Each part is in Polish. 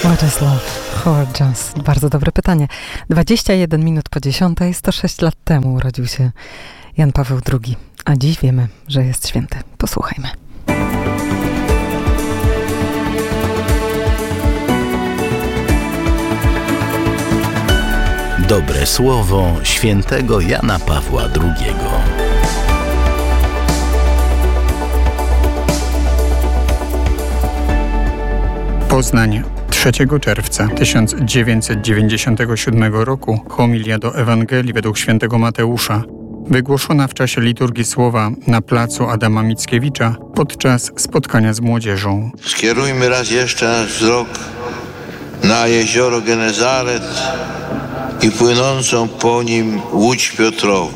What is love? Howard Jones. Bardzo dobre pytanie. 21 minut po 10, 106 lat temu urodził się Jan Paweł II, a dziś wiemy, że jest święty. Posłuchajmy. Dobre słowo świętego Jana Pawła II. Poznań, 3 czerwca 1997 roku, homilia do Ewangelii według świętego Mateusza, wygłoszona w czasie liturgii słowa na placu Adama Mickiewicza podczas spotkania z młodzieżą. Skierujmy raz jeszcze nasz wzrok na jezioro Genezaret i płynącą po nim Łódź Piotrową.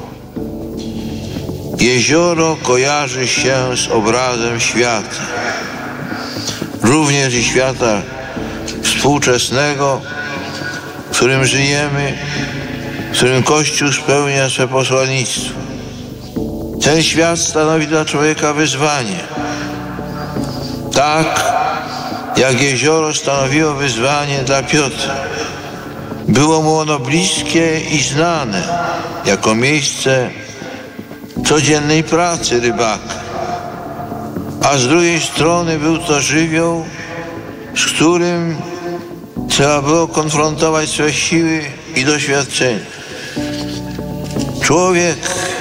Jezioro kojarzy się z obrazem świata, również i świata współczesnego, w którym żyjemy, w którym Kościół spełnia swe posłannictwo. Ten świat stanowi dla człowieka wyzwanie. Tak jak jezioro stanowiło wyzwanie dla Piotra. Było mu ono bliskie i znane jako miejsce codziennej pracy rybaka. A z drugiej strony był to żywioł, z którym trzeba było konfrontować swe siły i doświadczenia. Człowiek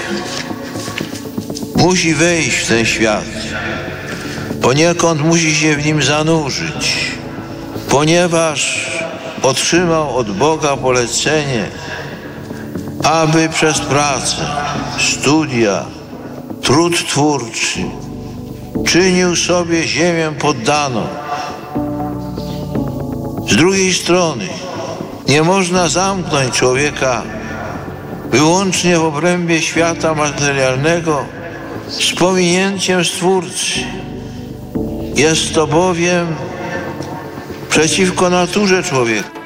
musi wejść w ten świat, poniekąd musi się w nim zanurzyć, ponieważ otrzymał od Boga polecenie, aby przez pracę, studia, trud twórczy czynił sobie ziemię poddaną. Z drugiej strony nie można zamknąć człowieka wyłącznie w obrębie świata materialnego z pominięciem Stwórcy. Jest to bowiem przeciwko naturze człowieka.